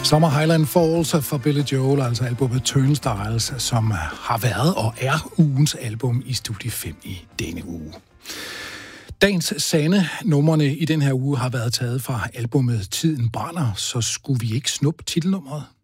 Summer Highland Falls for Billy Joel, altså albumet Turnstiles, som har været og er ugens album i Studie 5 i denne uge. Dagens sande-numrene i den her uge har været taget fra albumet Tiden brænder, så skulle vi ikke snuppe titelnummeret?